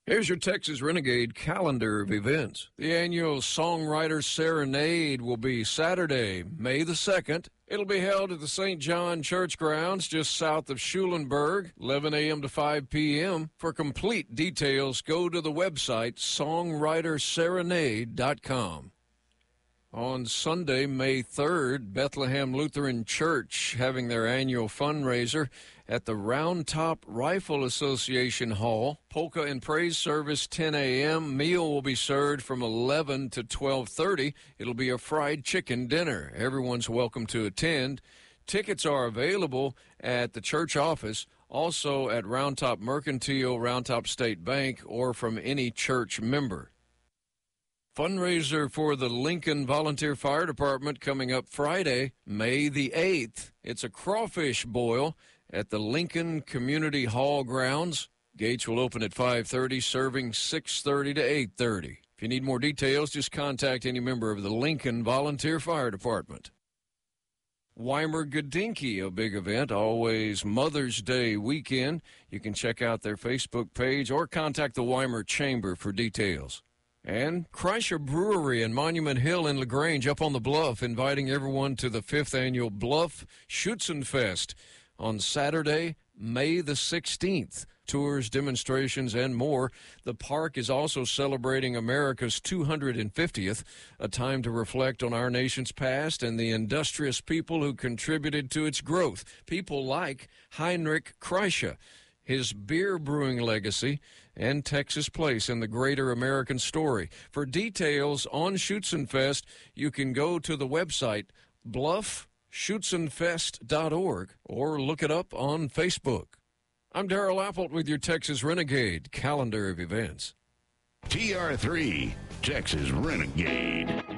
Here's your Texas Renegade calendar of events. The annual Songwriter Serenade will be Saturday, May the 2nd. It'll be held at the St. John Church grounds just south of Schulenburg, 11 a.m. to 5 p.m. For complete details, go to the website songwriterserenade.com. On Sunday, May 3rd, Bethlehem Lutheran Church having their annual fundraiser at the Round Top Rifle Association Hall. Polka and praise service 10 a.m. Meal will be served from 11 to 12:30. It'll be a fried chicken dinner. Everyone's welcome to attend. Tickets are available at the church office, also at Round Top Mercantile, Round Top State Bank, or from any church member. Fundraiser for the Lincoln Volunteer Fire Department coming up Friday, May the 8th. It's a crawfish boil at the Lincoln Community Hall grounds. Gates will open at 5:30, serving 6:30 to 8:30. If you need more details, just contact any member of the Lincoln Volunteer Fire Department. Weimer-Gudinki, a big event, always Mother's Day weekend. You can check out their Facebook page or contact the Weimer Chamber for details. And Kreischer Brewery in Monument Hill in LaGrange up on the bluff, inviting everyone to the 5th annual Bluff Schützenfest on Saturday, May the 16th. Tours, demonstrations, and more. The park is also celebrating America's 250th, a time to reflect on our nation's past and the industrious people who contributed to its growth. People like Heinrich Kreischer, his beer brewing legacy, and Texas place in the greater American story. For details on Schützenfest, you can go to the website bluffschützenfest.org or look it up on Facebook. I'm Darrell Apple with your Texas Renegade calendar of events. TR3, Texas Renegade.